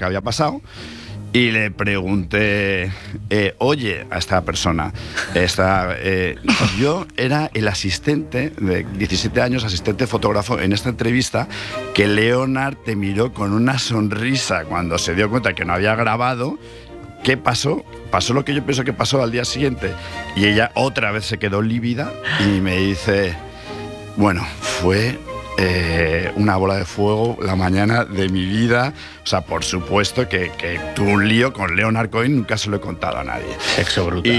que había pasado. Y le pregunté, oye, a esta persona, yo era el asistente de 17 años, asistente fotógrafo en esta entrevista, que Leonard te miró con una sonrisa cuando se dio cuenta que no había grabado. ¿Qué pasó? Pasó lo que yo pienso que pasó al día siguiente. Y ella otra vez se quedó lívida y me dice, bueno, fue una bola de fuego la mañana de mi vida. O sea, por supuesto que tuve un lío con Leonard Cohen, nunca se lo he contado a nadie. Sexo brutal.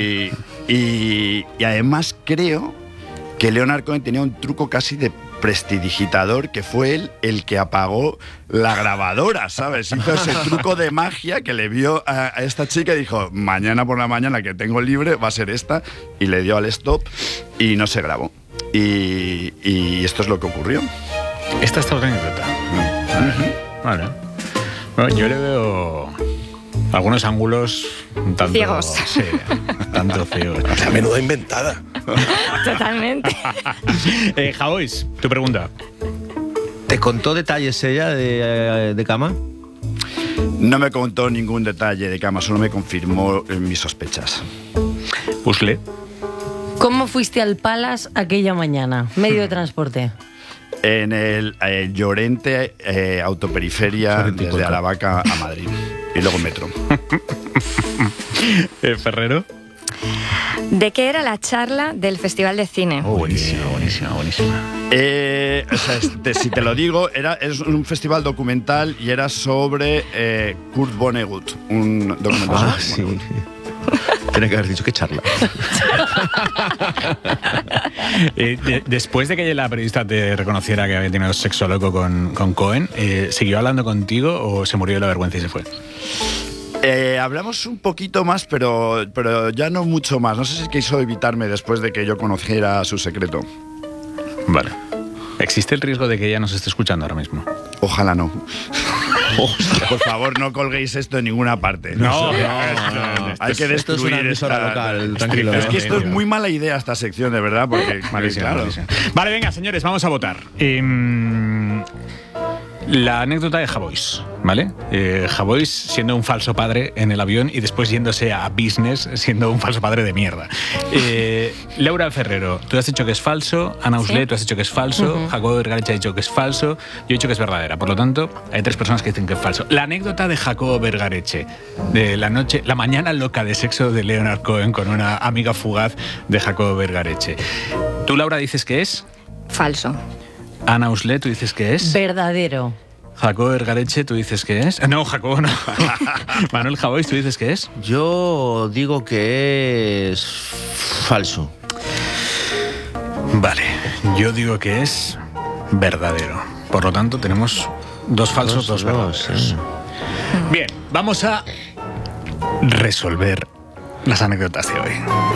Y además creo que Leonard Cohen tenía un truco casi de prestidigitador, que fue él el que apagó la grabadora, ¿sabes? Hizo ese truco de magia que le vio a esta chica y dijo, mañana por la mañana que tengo libre va a ser esta, y le dio al stop y no se grabó. Y esto es lo que ocurrió. Esta es otra anécdota. Vale. Bueno, yo le veo algunos ángulos un tanto ciegos. Sí, tanto ciegos. O sea, menuda inventada. Totalmente. Javois, tu pregunta. ¿Te contó detalles ella de cama? No me contó ningún detalle de cama, solo me confirmó mis sospechas. Usle. ¿Cómo fuiste al Palace aquella mañana? Medio de transporte. En el Llorente autoperiferia desde Aravaca a Madrid. Y luego metro. Ferrero. ¿De qué era la charla del Festival de Cine? Buenísima. O sea, si te lo digo, es un festival documental y era sobre Kurt Vonnegut, un documental sobre Vonnegut. Tiene que haber dicho que charla. Después de que la periodista te reconociera que había tenido sexo loco con Cohen, ¿siguió hablando contigo o se murió de la vergüenza y se fue? Hablamos un poquito más, pero ya no mucho más. No sé si quiso evitarme después de que yo conociera su secreto. Vale. ¿Existe el riesgo de que ella nos esté escuchando ahora mismo? Ojalá no. Por favor, no colguéis esto en ninguna parte. No. Hay que esto es una destruir emisora esta local, tranquilo. Es que esto es muy mala idea, esta sección, de verdad, porque Malísimo, claro. malísimo. Vale, venga, señores, vamos a votar. La anécdota de Javois, ¿vale? Javois siendo un falso padre en el avión y después yéndose a business siendo un falso padre de mierda. Laura Ferrero, tú has dicho que es falso. Ana Usle, ¿Sí? Tú has dicho que es falso. Jacobo Vergareche ha dicho que es falso. Yo he dicho que es verdadera. Por lo tanto, hay 3 personas que dicen que es falso. La anécdota de Jacobo Vergareche, de la mañana loca de sexo de Leonard Cohen con una amiga fugaz de Jacobo Vergareche. Tú, Laura, dices que es Falso. Ana Usle, tú dices que es Verdadero. Jacobo Vergareche, tú dices que es. No, Jacobo no. Manuel Javois, tú dices que es. Yo digo que es falso. Vale, yo digo que es verdadero. Por lo tanto, tenemos 2 falsos, 2 verdaderos. Bien, vamos a resolver las anécdotas de hoy.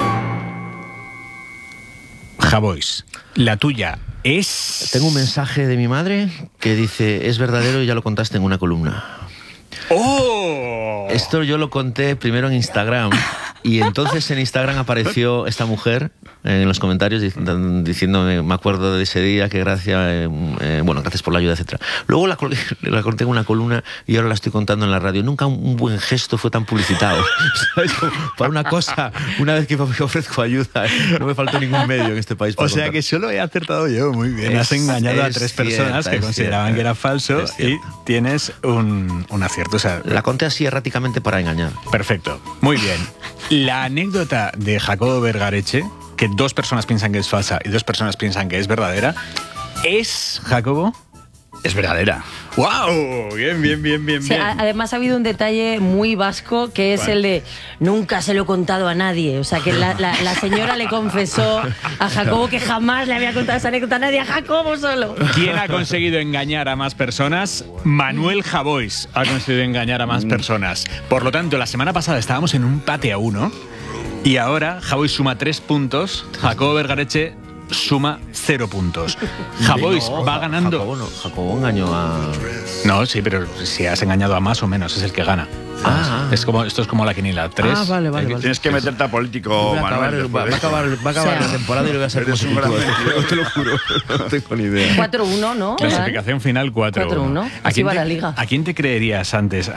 Javois, la tuya es... Tengo un mensaje de mi madre que dice, es verdadero y ya lo contaste en una columna. ¡Oh! Esto yo lo conté primero en Instagram y entonces en Instagram apareció esta mujer en los comentarios diciéndome, me acuerdo de ese día, que gracias, gracias por la ayuda, etcétera. Luego la conté en una columna y ahora la estoy contando en la radio. Nunca un buen gesto fue tan publicitado. ¿Sabes? Para una cosa, una vez que me ofrezco ayuda, no me faltó ningún medio en este país. O sea contar. Que solo he acertado yo, muy bien. Has engañado a 3 personas que consideraban que era falso y tienes un acierto. O sea, la conté así erráticamente para engañar. Perfecto, muy bien. La anécdota de Jacobo Vergareche, que 2 personas piensan que es falsa y 2 personas piensan que es verdadera, ¿es, Jacobo? Es verdadera. ¡Wow! Bien. Sí, además ha habido un detalle muy vasco que es el de nunca se lo he contado a nadie. O sea, que la señora le confesó a Jacobo que jamás le había contado esa anécdota a nadie, a Jacobo solo. ¿Quién ha conseguido engañar a más personas? Manuel Javois ha conseguido engañar a más personas. Por lo tanto, la semana pasada estábamos en un empate a 1 y ahora Javois suma 3 puntos, Jacobo Vergareche suma 0 puntos. Javois va ganando. Jacobo engañó a... No, sí, pero si has engañado a más o menos, es el que gana. Esto es como la quinila. 3. Vale. Tienes que meterte a político, Manuel. Va a acabar la temporada y lo voy a hacer como un gran mentiroso. te lo juro. No tengo ni idea. 4-1, ¿no? Clasificación final 4-1. 4-1. Así va la liga. ¿A quién te creerías antes?